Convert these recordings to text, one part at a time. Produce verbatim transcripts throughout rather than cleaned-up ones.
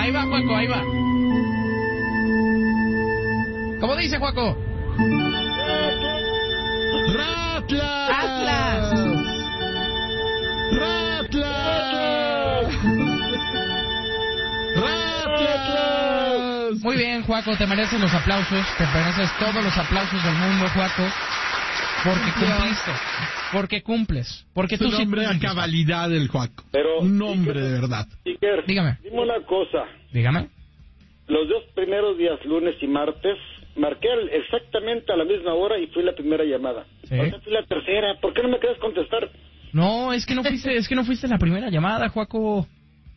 ahí va, Juaco, ahí va. ¿Cómo dice, Juaco? ¡Ratlas! ¡Atlas! ¡Ratlas! ¡Ratlas! Muy bien, Juaco, te mereces los aplausos, te mereces todos los aplausos del mundo, Juaco, porque cumpliste, porque cumples, porque tú Es un hombre a cumples. cabalidad el Juaco. Pero, un hombre Iker, de verdad. Iker, Dígame. dime una cosa. Dígame. Los dos primeros días, lunes y martes, marqué al- exactamente a la misma hora y fui la primera llamada. Sí. Ahora fui la tercera. ¿Por qué no me quieres contestar? No, es que no fuiste, es que no fuiste la primera llamada, Juaco.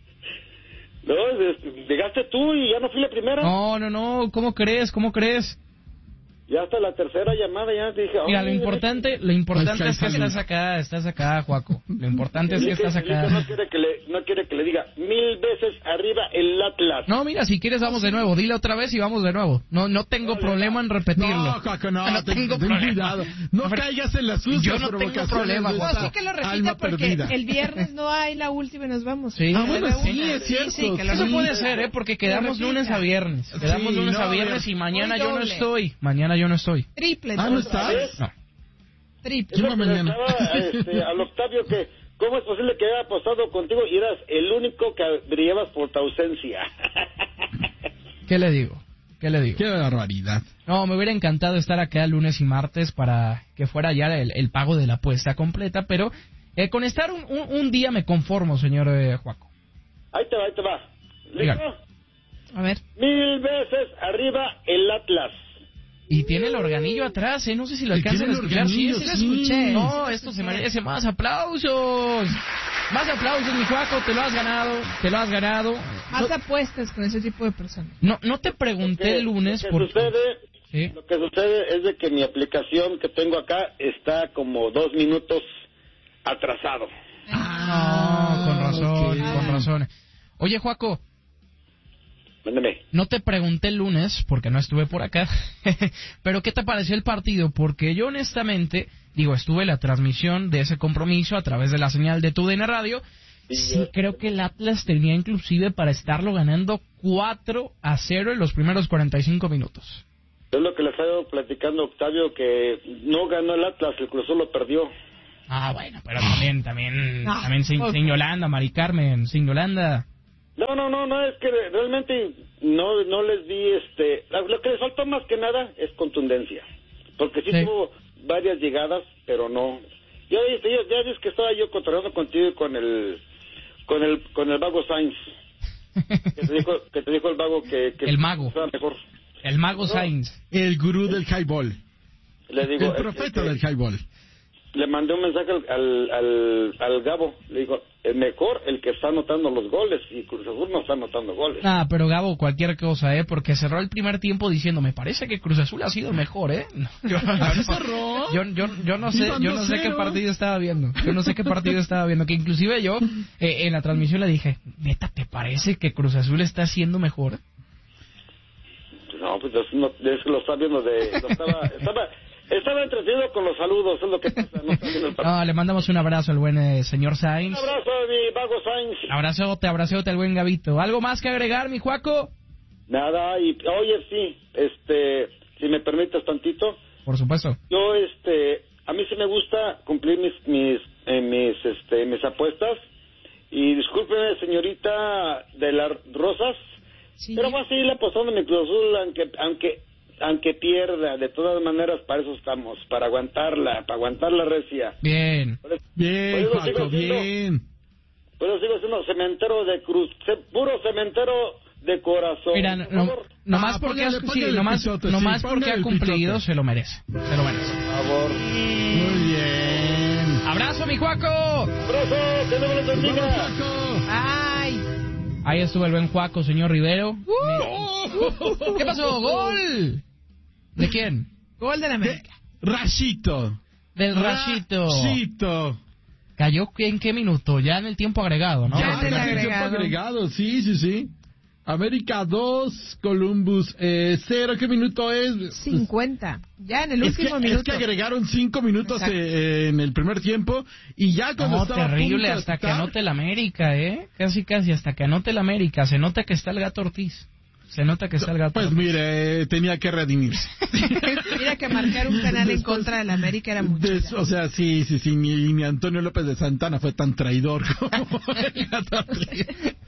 No, es- llegaste tú y ya no fui la primera. No, no, no, ¿cómo crees? ¿Cómo crees? Ya hasta la tercera llamada ya te dije... Mira, lo "Ay, importante, lo importante Ay, es que salud. estás acá, estás acá, Juaco. Lo importante es que Enrique- estás Enrique acá. no quiere que le, no quiere que le diga mil veces arriba el Atlas. No, mira, si quieres vamos de nuevo, dile otra vez y vamos de nuevo. No, no tengo problema en repetirlo. No, Juaco, no, No ten, tengo ten problema. cuidado. No A ver, caigas en las sucias yo no tengo provocaciones problema, de Juaco. esta Así que lo repita alma porque perdida. el viernes no hay la última y nos vamos. Sí. Ah, bueno, La sí, una. es cierto. Sí, sí, que lo Eso Sí. puede ser, ¿eh? Porque quedamos repita. lunes a viernes. Quedamos Sí, lunes no, a a viernes ver. y mañana Hoy yo no doble. estoy. Mañana yo no estoy. Triple. Ah, ¿no entonces. estás? No. Triple. ¿Quién va Yo le mañana? preguntaba, este, al Octavio que cómo es posible que haya apostado contigo y eras el único que brillabas por tu ausencia. ¿Qué le digo? ¿Qué le digo? Qué barbaridad. No, me hubiera encantado estar acá lunes y martes para que fuera ya el, el pago de la apuesta completa, pero eh, con estar un, un, un día me conformo, señor eh, Juaco. Ahí te va, ahí te va. ¿Listo? Dígame. A ver. Mil veces arriba el Atlas. Y tiene el organillo atrás, ¿eh? No sé si lo Y alcanzan a tiene el escuchar. Sí, organillo, sí, lo sí. escuché. No, esto se merece más aplausos. Más aplausos, mi Juaco, te lo has ganado, te lo has ganado. Haz No, apuestas con ese tipo de personas. no, no te pregunté el lunes lo que porque... sucede, ¿Sí? lo que sucede es de que mi aplicación que tengo acá está como dos minutos atrasado. No, con razón, ok. con razón. Oye, Juaco, Mándame. no te pregunté el lunes porque no estuve por acá, pero ¿qué te pareció el partido? Porque yo honestamente, digo, estuve en la transmisión de ese compromiso a través de la señal de TUDN Radio. Sí, creo que el Atlas tenía inclusive para estarlo ganando cuatro a cero en los primeros cuarenta y cinco minutos. Es lo que le estaba platicando Octavio, que no ganó el Atlas, el Cruz Azul lo perdió. Ah, bueno, pero también, también, Ah, también sin, ok. sin Yolanda, Mari Carmen, sin Yolanda. No, no, no, no, es que realmente no no les vi, este, lo que les faltó más que nada es contundencia, porque sí, Sí. tuvo varias llegadas, pero no. Ya viste, ya, ya ves que estaba yo cotorreando contigo y con el, con el, con el vago Sainz, que te dijo, que te dijo el vago que, que El mago. estaba mejor. El mago No. Sainz. El gurú del highball. Le digo, El este, profeta que- del highball. le mandé un mensaje al, al, al, al Gabo, le digo, el mejor el que está anotando los goles, y Cruz Azul no está anotando goles. Ah, pero Gabo, cualquier cosa, ¿eh? Porque cerró el primer tiempo diciendo, me parece que Cruz Azul ha sido mejor, ¿eh? No, yo, ¿Así yo- cerró? Yo, yo, yo no sé, Iban yo no sé dos qué cero. partido estaba viendo. Yo no sé qué partido estaba viendo. Que inclusive yo, eh, en la transmisión le dije, neta, ¿te parece que Cruz Azul está siendo mejor? No, pues no, es que lo está viendo de... Lo estaba, estaba, estaba entretenido con los saludos, es lo que pasa, no está viendo el partido. No, le mandamos un abrazo al buen eh, señor Un Sainz. abrazo a mi vago Sainz. Abrazote, abrazote al buen Gabito. ¿Algo más que agregar, mi Juaco? Nada, y oye, sí, este, si me permites tantito, Por supuesto. yo, este, a mí sí me gusta cumplir mis, mis, eh, mis, este, mis apuestas, y discúlpeme, señorita de las Rosas, Sí. pero voy a seguir apostando mi Cruz Azul, aunque, aunque, aunque pierda, de todas maneras, para eso estamos, para aguantarla, para aguantar la recia. Bien. Por eso- Bien, por eso sigo Juaco, siendo- bien. por eso sigo siendo cementero de Cruz, ce- puro cementero de corazón. Mira, Por no, favor. nomás Ah, porque, póngale- ha- sí, póngale el nomás, pisote, nomás sí, porque póngale ha el cumplido, pisote. se lo merece. Se lo merece. Por favor. Muy bien. ¡Abrazo, mi Juaco! ¡Abrazo! ¡Que Dios los Vamos, bendiga! Juaco. Ay. Ahí estuvo el buen Juaco, señor Rivero. ¡Oh! ¿Qué pasó? ¡Gol! ¿De quién? Gol de la América. Rashito. Del Rashito. Rashito. ¿Cayó en qué minuto? Ya en el tiempo agregado, ¿no? Ya Ya, en el casi el tiempo agregado. agregado, sí, sí, sí. América dos, Columbus eh, cero. ¿Qué minuto es? cincuenta. Ya en el Es último que, minuto. es que agregaron cinco minutos Exacto. eh, en el primer tiempo y ya cuando No, estaba a terrible, punto de hasta que pitar- anote el América, ¿eh? Casi, casi, hasta que anote el América. Se nota que está el Gato Ortiz. Se nota que está el Gato Pues Ortiz. mire, tenía que redimirse. Mira que marcar un penal en Después- contra del América era mucho. Des- o sea, sí, sí, sí, ni, ni Antonio López de Santana fue tan traidor como el Gato Ortiz.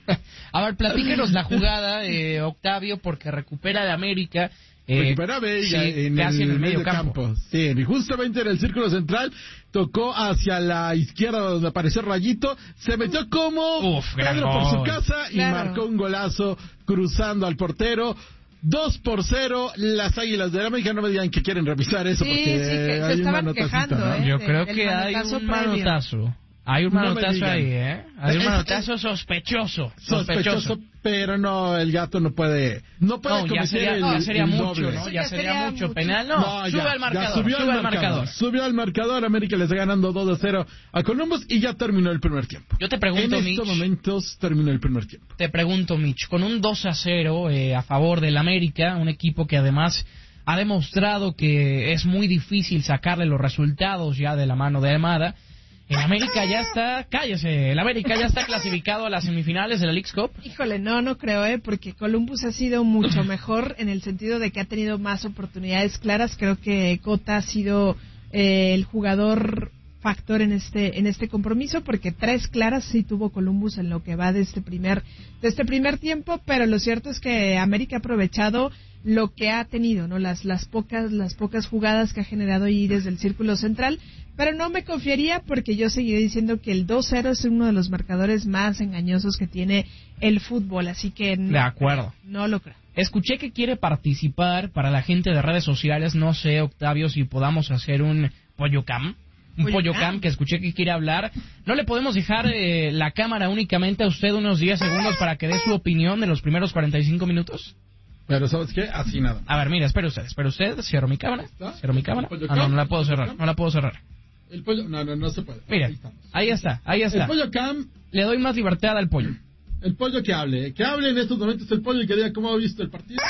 A ver, platíquenos la jugada, eh, Octavio, porque recupera el América. Eh, Recupera Veiga sí, en, casi el en el medio medio campo. campo. Sí, y justamente en el círculo central tocó hacia la izquierda donde apareció Rayito, se metió como Uf, gran Pedro por su gol. casa y Claro. marcó un golazo cruzando al portero. Dos por cero, las Águilas de la América. No me digan que quieren revisar eso Sí, porque sí, que se hay un estaban manotacito, quejando, ¿no? ¿eh? Yo de- creo del que hay manotazo un previo. manotazo. Hay un No me manotazo digan. ahí, ¿eh? Hay un Es- manotazo sospechoso. Sospechoso, Sospechoso. pero no, el gato no puede, no puede No, ya cometer sería, el, no, ya sería el mucho, doble. ¿no? Sí, Ya ya sería sería mucho. mucho. Penal, no. No, sube ya, al ya marcador. subió Sube al al marcador. Subió al marcador, América le está ganando dos a cero a Columbus y ya terminó el primer tiempo. Yo te pregunto, en Mitch. estos momentos terminó el primer tiempo. Te pregunto, Mitch, con un dos a cero eh, a favor del América, un equipo que además ha demostrado que es muy difícil sacarle los resultados ya de la mano de Almada, el América ya está, cállese, el América ya está clasificado a las semifinales de la Leagues Cup. Híjole, no, no creo, ¿eh? Porque Columbus ha sido mucho mejor en el sentido de que ha tenido más oportunidades claras. Creo que Cota ha sido eh, el jugador factor en este en este compromiso, porque tres claras sí tuvo Columbus en lo que va de este primer de este primer tiempo, pero lo cierto es que América ha aprovechado lo que ha tenido, ¿no? Las las pocas las pocas jugadas que ha generado ahí desde el círculo central, pero no me confiaría porque yo seguiré diciendo que el dos cero es uno de los marcadores más engañosos que tiene el fútbol, así que no, De acuerdo. no lo creo. Escuché que quiere participar para la gente de redes sociales, no sé, Octavio, si podamos hacer un pollo cam. Un Pollo pollo cam. cam que escuché que quiere hablar. ¿No le podemos dejar eh, la cámara únicamente a usted unos diez segundos para que dé su opinión de los primeros cuarenta y cinco minutos? Pero ¿sabes qué? Así nada. A ver, mira, espere usted, espere usted, cierro mi cámara, ¿Está? cierro mi cámara. ¿El pollo Ah, no, cam? no la puedo ¿El pollo cerrar, cam? no la puedo cerrar. El pollo, no, no, no se puede. Mira, Ahí estamos. ahí está, ahí El está. pollo Cam, Le doy más libertad al pollo. el pollo que hable, que hable en estos momentos el pollo y que diga cómo ha visto el partido.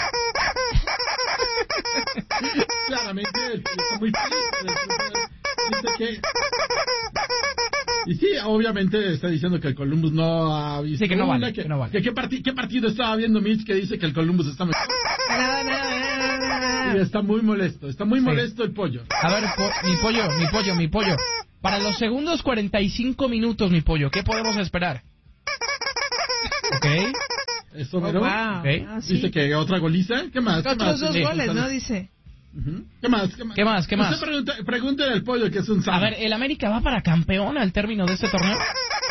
Claramente, el pollo está muy feliz. Dice que... Y sí, obviamente está diciendo que el Columbus no ha visto Sí, que no una, vale, que, que no vale. que qué, parti- qué partido estaba viendo Mitch que dice que el Columbus está mejor. Nada, nada, nada, nada. Y está muy molesto, está muy Sí. molesto el pollo. A ver, po- mi pollo, mi pollo, mi pollo. Para los segundos cuarenta y cinco minutos, mi pollo, ¿qué podemos esperar? ¿Ok? Eso, Oh, pero... wow. Ok. Ah, sí. Dice que otra goliza. ¿Qué más? ¿Qué Otros más? dos Sí, goles, Gonzalo. ¿no? Dice. Ujú. ¿Qué más? ¿Qué más? ¿Qué más? ¿Qué más? Usted pregunta, pregúntele al pollo que es un A sano. ver, ¿el América va para campeón al término de este torneo?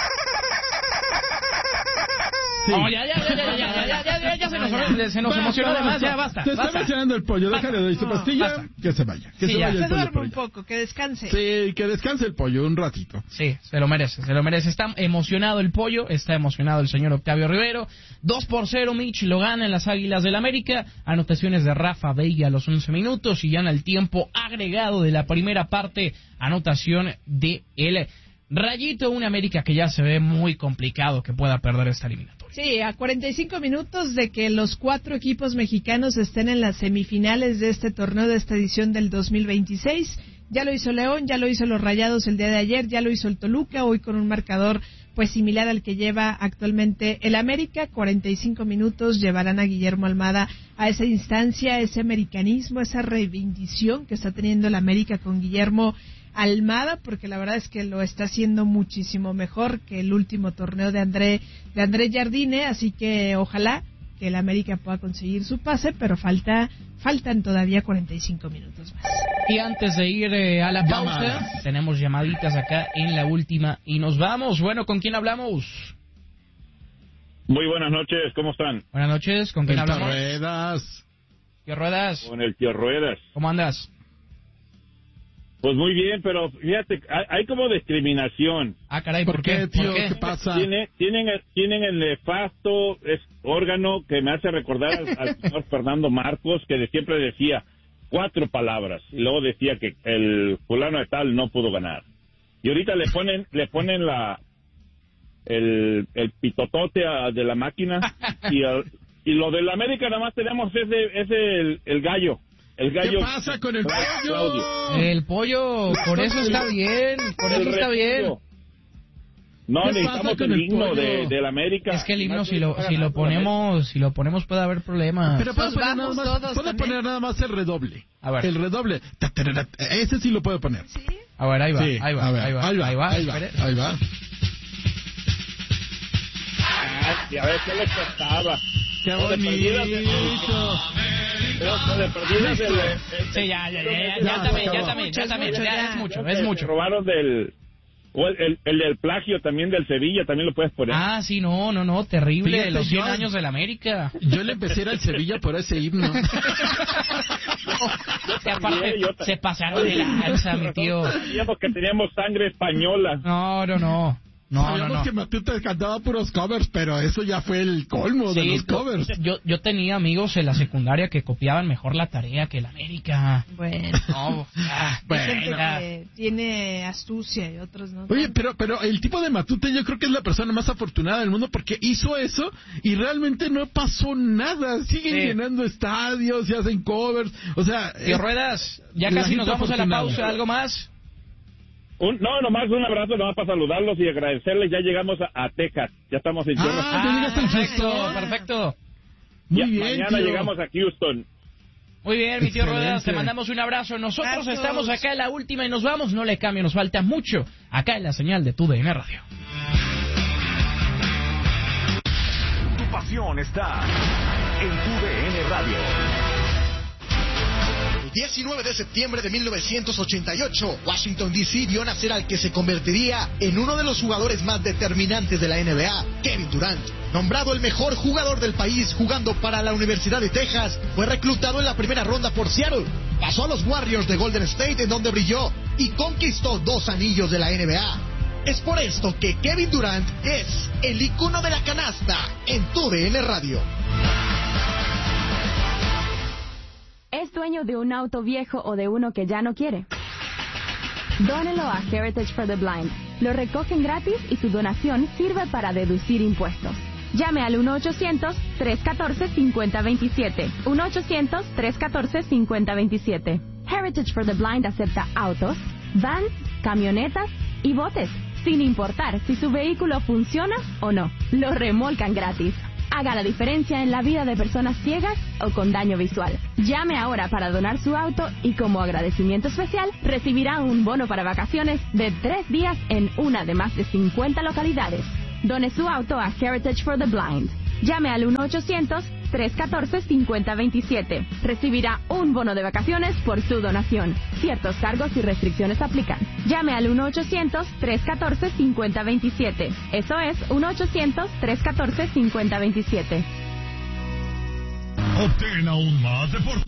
Sí. Oh, ya, ya, ya, ya, ya, ya, ya, ya, ya, ya se nos, se nos Basta, emocionó de más, basta. ya, basta. Se está basta. emocionando el pollo, Basta. déjale de su No, pastilla, basta. que se vaya. Que Sí, se ya. vaya Se el pollo duerme por un allá. poco, que descanse. Sí, que descanse el pollo un ratito. Sí, se lo merece, se lo merece. Está emocionado el pollo, está emocionado el señor Octavio Rivero. dos por cero, Mitch lo gana en las Águilas del América. Anotaciones de Rafa Veiga a los once minutos y ya en el tiempo agregado de la primera parte, anotación de el Rayito, un América que ya se ve muy complicado que pueda perder esta eliminatoria. Sí, a cuarenta y cinco minutos de que los cuatro equipos mexicanos estén en las semifinales de este torneo de esta edición del dos mil veintiséis. Ya lo hizo León, ya lo hizo los Rayados el día de ayer, ya lo hizo el Toluca, hoy con un marcador pues similar al que lleva actualmente el América. cuarenta y cinco minutos llevarán a Guillermo Almada a esa instancia, ese americanismo, esa reivindicación que está teniendo el América con Guillermo Almada, porque la verdad es que lo está haciendo muchísimo mejor que el último torneo de André de André Jardine, así que ojalá que el América pueda conseguir su pase, pero falta faltan todavía cuarenta y cinco minutos más. Y antes de ir eh, a la pausa, Llamadas. tenemos llamaditas acá en la última y nos vamos. Bueno, ¿con quién hablamos? Muy buenas noches, ¿cómo están? Buenas noches, ¿con quién El hablamos? Ruedas. ¿Qué ruedas? Con el tío Ruedas. ¿Cómo andas? Pues muy bien, pero fíjate, hay, hay como discriminación. Ah, caray, ¿Por ¿por, qué, qué? tío? ¿Por qué? ¿Qué pasa? Tiene, tienen, el- tienen el nefasto es, órgano que me hace recordar al, al señor Fernando Marcos, que de siempre decía cuatro palabras, y luego decía que el fulano de tal no pudo ganar. Y ahorita le ponen, le ponen la el, el pitotote a- de la máquina y, al- Y lo del América nada más tenemos ese, ese el, el gallo. El gallo. ¿Qué pasa con el pollo? Claudio. El pollo, por eso está bien, por eso está bien. No, ¿Qué necesitamos pasa con el el himno pollo? de, del América. Es que el himno Más si lo bien, si lo ganando ponemos si lo ponemos puede haber problemas. Pero puedo Nos poner, nada vamos más, todos puedo también. poner nada más el redoble. A ver. El redoble. Ta, ta, ta, ta, ese sí lo puedo poner. ¿Sí? A ver, ahí va, Sí, ahí va, a ver, ahí va, ahí va, ahí va, ahí va, espere. ahí va. Ah, y a ver qué le costaba. ¡Qué O de perdidas de- bonito! o de perdidas del- el- Sí, ya, ya, ya, ya, Ya, ya también, ya acabó. también, ya Mucho, también, mucho, ya ya. es mucho, que es se mucho. robaron del... O el, el, el del plagio también del Sevilla, también lo puedes poner. Ah, sí, no, no, no, terrible, Fíjate, los cien yo- años del América. Yo le empecé a ir al Sevilla por ese himno. Que aparte yo ta- se pasaron de lanza, mi tío. Sabíamos que teníamos sangre española. No, no, no. No, no, Sabíamos no. que Matute cantaba puros covers, pero eso ya fue el colmo de Sí, los covers. yo, yo tenía amigos en la secundaria que copiaban mejor la tarea que el América. Bueno. No, ah, Hay gente bueno. que tiene astucia y otros no. Oye, pero pero el tipo de Matute yo creo que es la persona más afortunada del mundo porque hizo eso y realmente no pasó nada. Siguen Sí. llenando estadios y hacen covers. O sea, Tío es- Ruedas, ya la casi nos gente vamos a la afortunada. pausa. ¿Algo más? Un, no, nomás un abrazo, nomás para saludarlos y agradecerles. Ya llegamos a, a Texas, ya estamos en Ah, tierra. ¿ya llegaste al perfecto, Houston? perfecto. muy Ya, bien, mañana tío. llegamos a Houston. Muy bien, mi tío Excelente. Ruedas, te mandamos un abrazo. Nosotros Abrazos. estamos acá en la última y nos vamos. No le cambio, nos falta mucho. Acá en la señal de Tu D N Radio. Tu pasión está en Tu D N Radio. El diecinueve de septiembre de mil novecientos ochenta y ocho, Washington D C vio nacer al que se convertiría en uno de los jugadores más determinantes de la N B A, Kevin Durant. Nombrado el mejor jugador del país jugando para la Universidad de Texas, fue reclutado en la primera ronda por Seattle. Pasó a los Warriors de Golden State, en donde brilló y conquistó dos anillos de la N B A. Es por esto que Kevin Durant es el icono de la canasta en Tu D N Radio. ¿Es dueño de un auto viejo o de uno que ya no quiere? Dónelo a Heritage for the Blind. Lo recogen gratis y su donación sirve para deducir impuestos. Llame al uno ochocientos, tres uno cuatro, cinco cero dos siete. uno ochocientos, tres uno cuatro, cinco cero dos siete. Heritage for the Blind acepta autos, vans, camionetas y botes, sin importar si su vehículo funciona o no. Lo remolcan gratis. Haga la diferencia en la vida de personas ciegas o con daño visual. Llame ahora para donar su auto y como agradecimiento especial recibirá un bono para vacaciones de tres días en una de más de cincuenta localidades. Done su auto a Heritage for the Blind. Llame al uno ochocientos, tres uno cuatro, cinco cero dos siete. Recibirá un bono de vacaciones por su donación. Ciertos cargos y restricciones aplican. Llame al uno ochocientos, tres uno cuatro, cinco cero dos siete. Eso es uno ochocientos, tres uno cuatro, cinco cero dos siete. Obtén aún más deporte.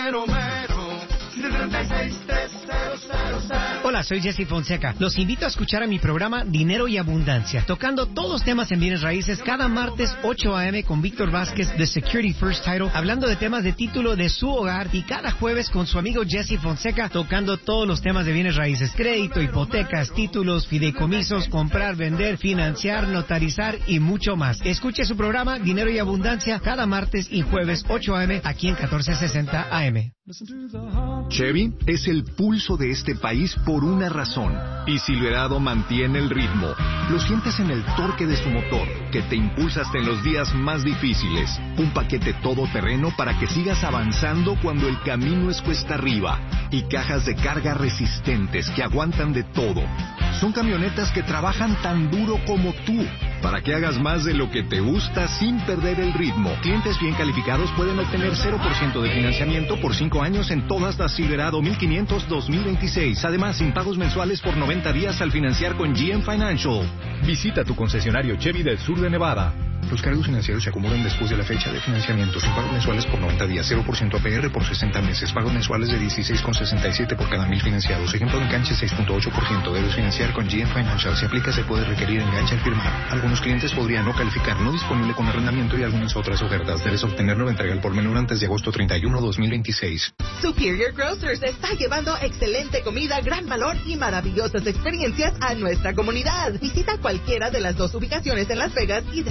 Hola, soy Jesse Fonseca. Los invito a escuchar a mi programa Dinero y Abundancia, tocando todos los temas en bienes raíces cada martes ocho a eme con Víctor Vázquez de Security First Title, hablando de temas de título de su hogar, y cada jueves con su amigo Jesse Fonseca tocando todos los temas de bienes raíces: crédito, hipotecas, títulos, fideicomisos, comprar, vender, financiar, notarizar y mucho más. Escuche su programa Dinero y Abundancia cada martes y jueves ocho a eme aquí en catorce sesenta A M. Chevy es el pulso de este país por una razón. Y Silverado mantiene el ritmo. Lo sientes en el torque de su motor, que te impulsa hasta en los días más difíciles. Un paquete todoterreno para que sigas avanzando cuando el camino es cuesta arriba. Y cajas de carga resistentes que aguantan de todo. Son camionetas que trabajan tan duro como tú, para que hagas más de lo que te gusta sin perder el ritmo. Clientes bien calificados pueden obtener cero por ciento de financiamiento por cinco años en todas las Silverado mil quinientos dos mil veintiséis. Además, sin pagos mensuales por noventa días al financiar con G M Financial. Visita tu concesionario Chevy del sur de Nevada. Los cargos financieros se acumulan después de la fecha de financiamiento, sin pagos mensuales por noventa días, cero por ciento A P R por sesenta meses, pagos mensuales de dieciséis con sesenta y siete por cada mil financiados. Ejemplo de enganche seis punto ocho por ciento. Debes financiar con G M Financial. Si aplica, se puede requerir enganche al firmar. Algunos clientes podrían no calificar. No disponible con arrendamiento y algunas otras ofertas. Debes obtenerlo en entrega al por menor antes de agosto treinta y uno, dos mil veintiséis. Superior Grocers está llevando excelente comida, gran valor y maravillosas experiencias a nuestra comunidad. Visita cualquiera de las dos ubicaciones en Las Vegas y descubre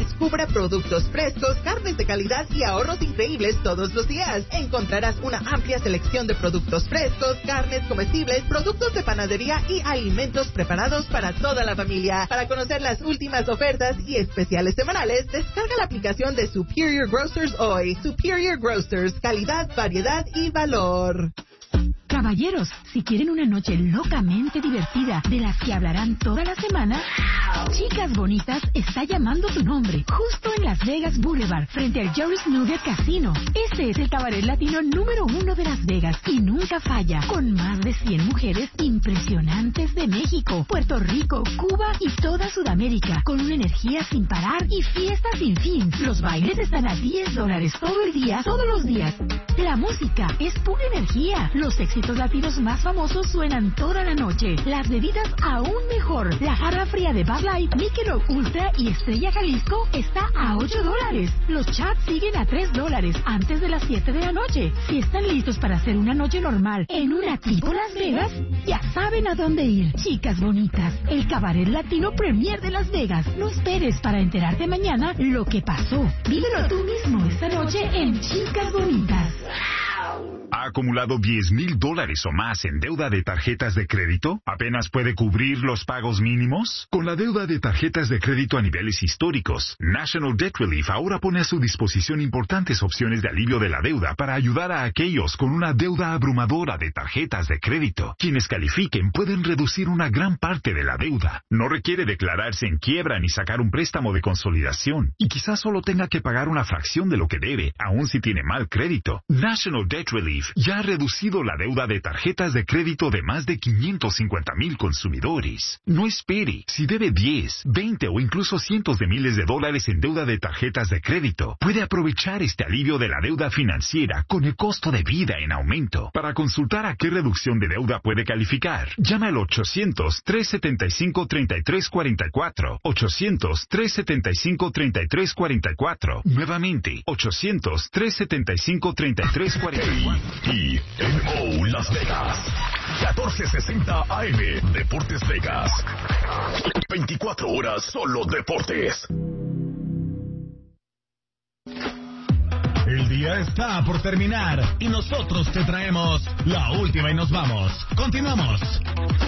semana, productos frescos, carnes de calidad y ahorros increíbles todos los días. Encontrarás una amplia selección de productos frescos, carnes comestibles, productos de panadería y alimentos preparados para toda la familia. Para conocer las últimas ofertas y especiales semanales, descarga la aplicación de Superior Grocers hoy. Superior Grocers, calidad, variedad y valor. Caballeros, si quieren una noche locamente divertida de las que hablarán toda la semana, Chicas Bonitas está llamando tu nombre, justo en Las Vegas Boulevard, frente al Joris Nugget Casino. Este es el cabaret latino número uno de Las Vegas y nunca falla, con más de cien mujeres impresionantes de México, Puerto Rico, Cuba y toda Sudamérica, con una energía sin parar y fiestas sin fin. Los bailes están a diez dólares todo el día, todos los días. La música es pura energía. Los éxitos latinos más famosos suenan toda la noche. Las bebidas aún mejor. La jarra fría de Bud Light, Michelob Ultra y Estrella Jalisco está a ocho dólares. Los chats siguen a tres dólares antes de las siete de la noche. Si están listos para hacer una noche normal en una tipo Las Vegas, ya saben a dónde ir. Chicas Bonitas, el cabaret latino premier de Las Vegas. No esperes para enterarte mañana lo que pasó. Vívelo tú mismo esta noche en Chicas Bonitas. ¿Ha acumulado diez mil dólares o más en deuda de tarjetas de crédito? ¿Apenas puede cubrir los pagos mínimos? Con la deuda de tarjetas de crédito a niveles históricos, National Debt Relief ahora pone a su disposición importantes opciones de alivio de la deuda para ayudar a aquellos con una deuda abrumadora de tarjetas de crédito. Quienes califiquen pueden reducir una gran parte de la deuda. No requiere declararse en quiebra ni sacar un préstamo de consolidación. Y quizás solo tenga que pagar una fracción de lo que debe, aun si tiene mal crédito. National Debt Relief ya ha reducido la deuda de tarjetas de crédito de más de quinientos cincuenta mil consumidores. No espere. Si debe diez, veinte o incluso cientos de miles de dólares en deuda de tarjetas de crédito, puede aprovechar este alivio de la deuda financiera con el costo de vida en aumento. Para consultar a qué reducción de deuda puede calificar, llama al ochocientos, trescientos setenta y cinco, treinta y tres cuarenta y cuatro. ochocientos, trescientos setenta y cinco, treinta y tres cuarenta y cuatro. Nuevamente, ochocientos, trescientos setenta y cinco, treinta y tres cuarenta y cuatro. Y N O Las Vegas, catorce sesenta A M, Deportes Vegas. veinticuatro horas solo deportes. El día está por terminar y nosotros te traemos la última y nos vamos. Continuamos.